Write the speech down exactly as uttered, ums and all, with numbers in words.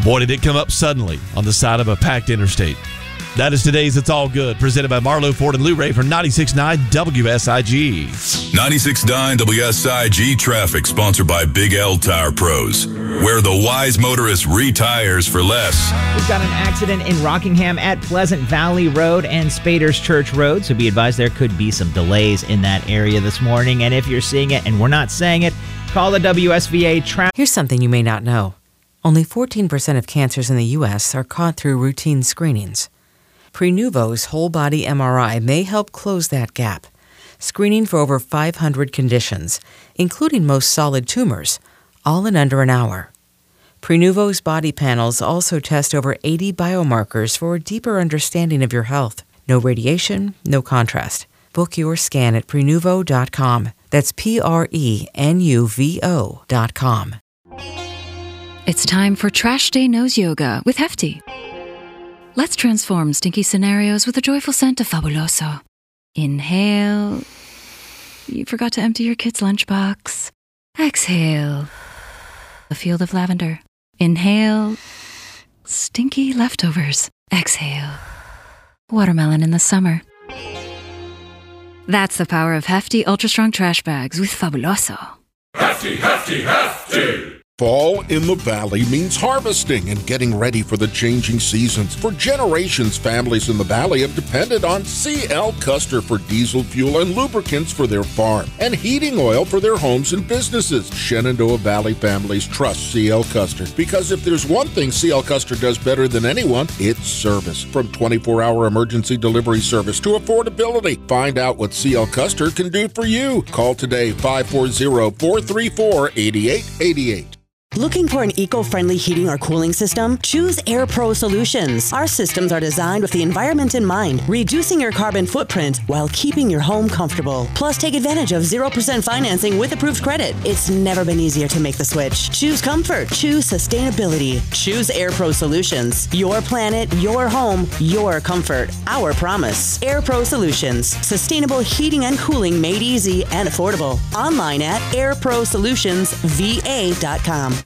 Boy, did it come up suddenly on the side of a packed interstate. That is today's It's All Good, presented by Marlowe Ford and Lou Ray for ninety-six point nine W S I G. ninety-six point nine W S I G traffic, sponsored by Big L Tire Pros, where the wise motorist retires for less. We've got an accident in Rockingham at Pleasant Valley Road and Spaders Church Road, so be advised there could be some delays in that area this morning. And if you're seeing it and we're not saying it, call the W S V A traffic. Here's something you may not know. Only fourteen percent of cancers in the U S are caught through routine screenings. Prenuvo's whole-body M R I may help close that gap, screening for over five hundred conditions, including most solid tumors, all in under an hour. Prenuvo's body panels also test over eighty biomarkers for a deeper understanding of your health. No radiation, no contrast. Book your scan at Prenuvo dot com. That's P R E N U V O dot com. It's time for Trash Day Nose Yoga with Hefty. Let's transform stinky scenarios with a joyful scent of Fabuloso. Inhale. You forgot to empty your kid's lunchbox. Exhale. A field of lavender. Inhale. Stinky leftovers. Exhale. Watermelon in the summer. That's the power of Hefty Ultra Strong Trash Bags with Fabuloso. Hefty, Hefty, Hefty! Fall in the Valley means harvesting and getting ready for the changing seasons. For generations, families in the Valley have depended on C L Custer for diesel fuel and lubricants for their farm, and heating oil for their homes and businesses. Shenandoah Valley families trust C L Custer, because if there's one thing C L Custer does better than anyone, it's service. From twenty-four hour emergency delivery service to affordability, find out what C L Custer can do for you. Call today, five four zero, four three four, eight eight eight eight. Looking for an eco-friendly heating or cooling system? Choose AirPro Solutions. Our systems are designed with the environment in mind, reducing your carbon footprint while keeping your home comfortable. Plus, take advantage of zero percent financing with approved credit. It's never been easier to make the switch. Choose comfort. Choose sustainability. Choose AirPro Solutions. Your planet, your home, your comfort. Our promise. AirPro Solutions. Sustainable heating and cooling made easy and affordable. Online at air pro solutions v a dot com.